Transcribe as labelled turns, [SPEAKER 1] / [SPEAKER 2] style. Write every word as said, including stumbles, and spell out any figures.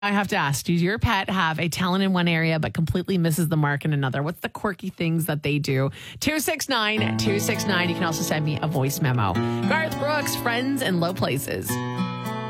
[SPEAKER 1] I have to ask, does your pet have a talent in one area but completely misses the mark in another? What's the quirky things that they do? two six nine, two six nine. You can also send me a voice memo. Garth Brooks, Friends in Low Places.